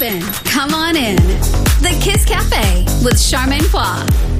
open. Come on in. The Kiss Cafe with Charmaine Poix.